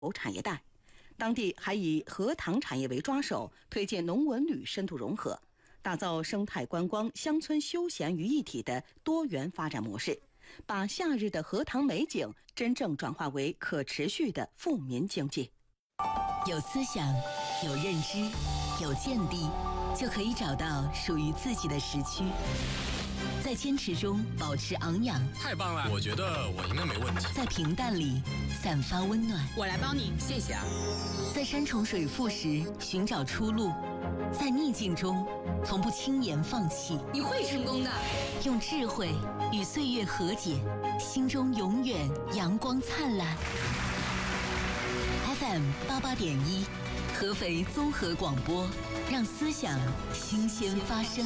产业带。当地还以核糖产业为抓手，推荐农文旅深度融合，打造生态观光、乡村休闲于一体的多元发展模式，把夏日的荷塘美景真正转化为可持续的富民经济。 有思想，有认知，有见地，就可以找到属于自己的时区。在坚持中保持昂扬， 太棒了！我觉得我应该没问题。 在平淡里散发温暖， 我来帮你，谢谢啊。 在山重水复时寻找出路，在逆境中从不轻言放弃。 你会成功的。 用智慧与岁月和解，心中永远阳光灿烂。FM 88.1，合肥综合广播，让思想新鲜发生。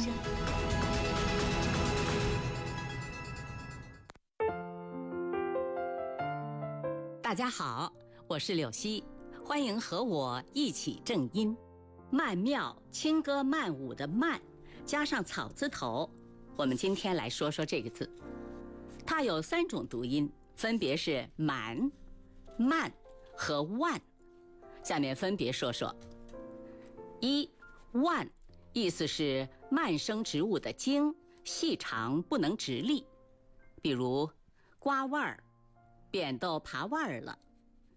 大家好，我是柳溪，欢迎和我一起正音。曼妙轻歌曼舞的曼，加上草字头，我们今天来说说这个字。它有3种读音，分别是满、慢和万。下面分别说说。一，万，意思是蔓生植物的茎细长不能直立，比如瓜腕儿、扁豆爬腕儿了。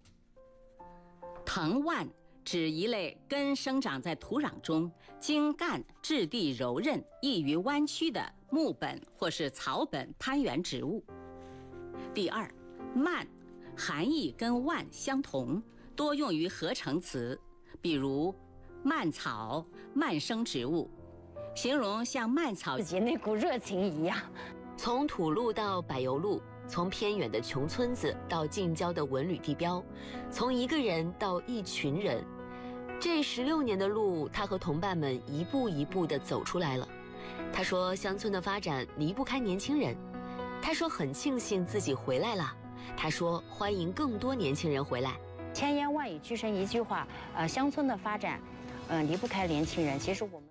藤蔓指一类根生长在土壤中，茎干质地柔韧、易于弯曲的木本或是草本攀援植物。第二，蔓，含义跟万相同，多用于合成词，比如蔓草、蔓生植物，形容像蔓草自己那股热情一样。 从土路到柏油路，从偏远的穷村子到近郊的文旅地标，从一个人到一群人，这16年的路，他和同伴们一步一步地走出来了。他说乡村的发展离不开年轻人，他说很庆幸自己回来了，他说欢迎更多年轻人回来。 千言万语聚成一句话，乡村的发展离不开年轻人。其实我们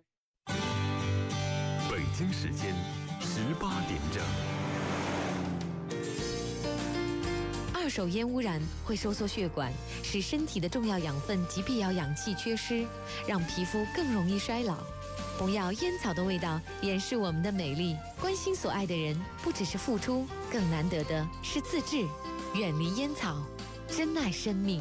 北京时间18点整。 二手烟污染会收缩血管，使身体的重要养分及必要氧气缺失，让皮肤更容易衰老。不要烟草的味道掩饰我们的美丽。关心所爱的人，不只是付出，更难得的是自制。远离烟草，珍爱生命。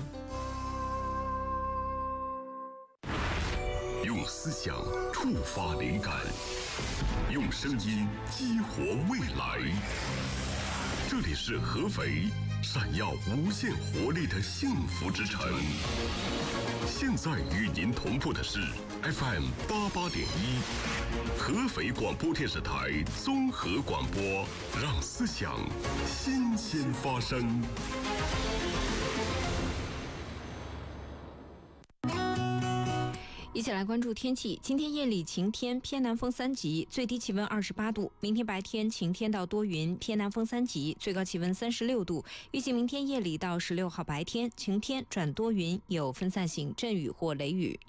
用思想触发灵感，用声音激活未来。这里是合肥，闪耀无限活力的幸福之城。现在与您同步的是 FM 88.1，合肥广播电视台综合广播，让思想新鲜发生。 一起来关注天气。今天夜里晴天，偏南风3级，最低气温28度。明天白天晴天到多云，偏南风3级，最高气温36度。预计明天夜里到16号白天晴天转多云，有分散性阵雨或雷雨。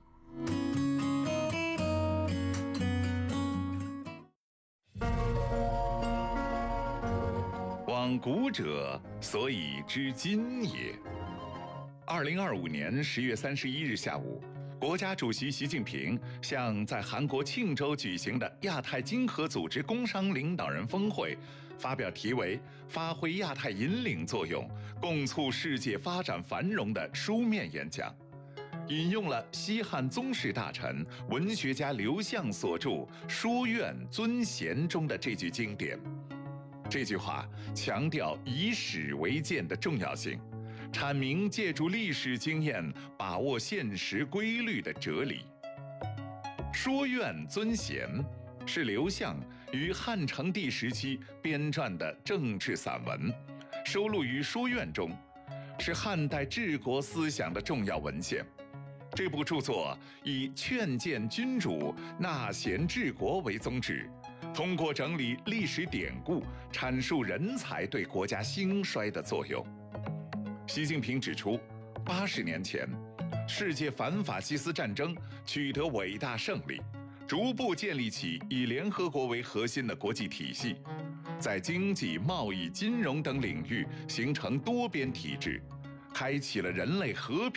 往古者，所以知今也。2025年10月31日下午，国家主席习近平向在韩国庆州举行的亚太经合组织工商领导人峰会发表题为“发挥亚太引领作用，共促世界发展繁荣”的书面演讲，引用了西汉宗室大臣、文学家刘向所著《书院尊贤》中的这句经典。这句话强调以史为鉴的重要性，阐明借助历史经验把握现实规律的哲理。书院尊贤是刘向于汉成帝时期编撰的政治散文，收录于书院中，是汉代治国思想的重要文献。这部著作以劝谏君主、纳贤治国为宗旨，通过整理历史典故，阐述人才对国家兴衰的作用。习近平指出，80年前，世界反法西斯战争取得伟大胜利，逐步建立起以联合国为核心的国际体系，在经济、贸易、金融等领域形成多边体制， 开启了人类和平